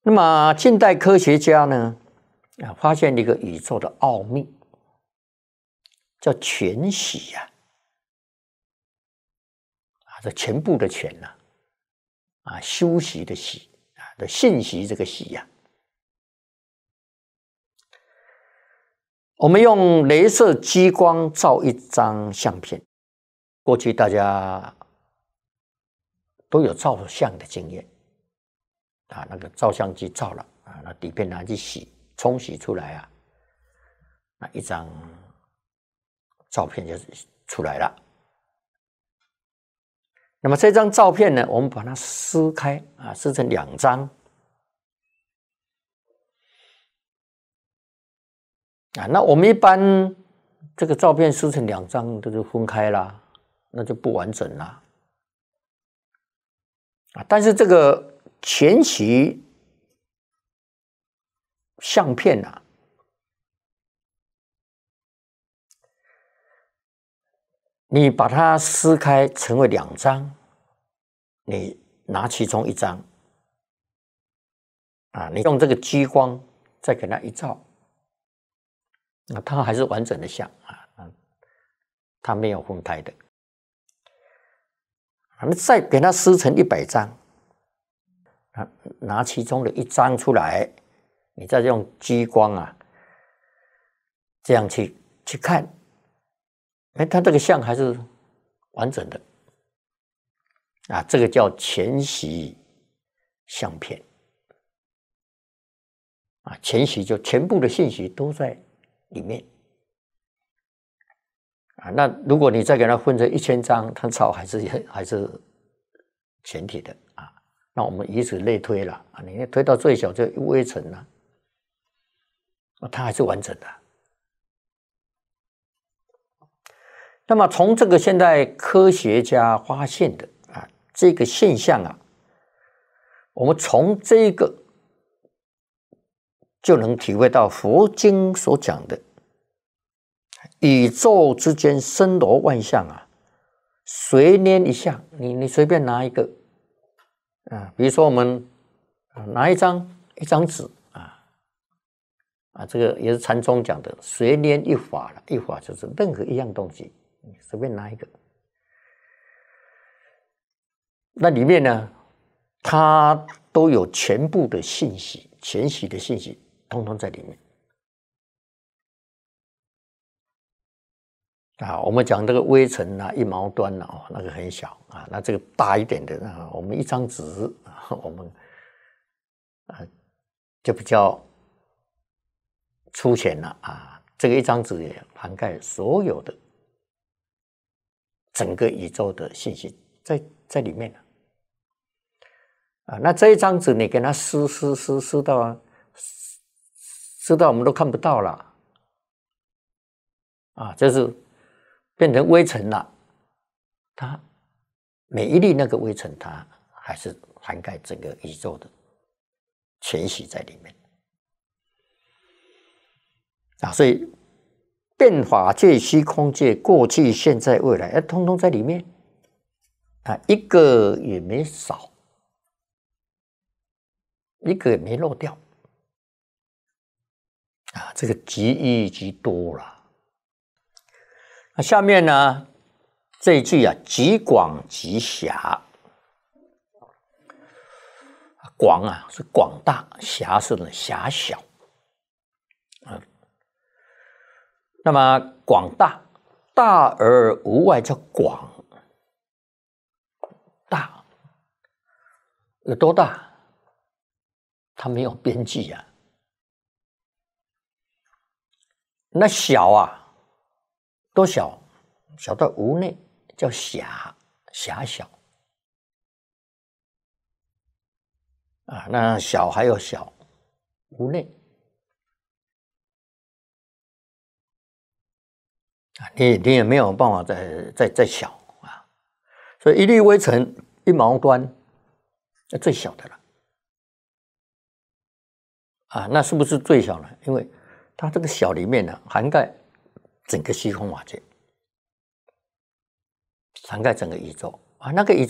那么近代科学家呢，发现一个宇宙的奥秘，叫全息呀，这全部的全呐，休息的息的信息这个息呀。我们用雷射激光照一张相片，过去大家都有照相的经验那个照相机照了那底片拿去洗，冲洗出来那一张照片就出来了。那么这张照片呢，我们把它撕开撕成2张那我们一般这个照片撕成2张，这就分开啦，那就不完整啦但是这个全息相片你把它撕开成为2张，你拿其中1张你用这个激光再给它一照，它还是完整的像它没有分开的。那再给它撕成100张，拿其中的1张出来，你再用激光这样去看，它这个像还是完整的这个叫全息相片全息就全部的信息都在里面那如果你再给它分成1000张，它照还是全体的那我们以此类推了你推到最小就微尘了它还是完整的。那么从这个现代科学家发现的这个现象我们从这个就能体会到佛经所讲的宇宙之间森罗万象随拈一象，你随便拿一个比如说我们拿一张纸这个也是禅宗讲的随拈一法了，一法就是任何一样东西，你随便拿一个，那里面呢，它都有全部的信息，全息的信息通通在里面我们讲这个微尘1毛端那个很小那这个大一点的我们一张纸我们就比较粗浅了这个一张纸也涵盖所有的整个宇宙的信息在里面那这一张纸你给它撕到我们都看不到了这是变成微尘了，它每一粒那个微尘它还是涵盖整个宇宙的全息在里面所以变法界、虚空界、过去、现在、未来通通在里面一个也没少，一个也没漏掉这个极易极多了。那下面呢这一句极广极狭，广是广大，狭是狭小那么广大，大而无外叫广，大有多大？它没有边际那小多小？小到无内叫狭小那小还有小无内你也没有办法再小所以一粒微尘1毛端最小的了那是不是最小呢？因为它这个小里面涵盖整个虚空法界，涵盖整个宇宙那个宇宙